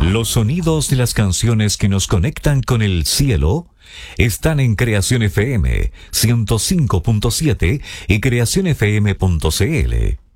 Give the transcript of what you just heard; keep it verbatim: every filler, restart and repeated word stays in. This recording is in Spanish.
Los sonidos de las canciones que nos conectan con el cielo están en Creación F M ciento cinco punto siete y creación f m punto c l.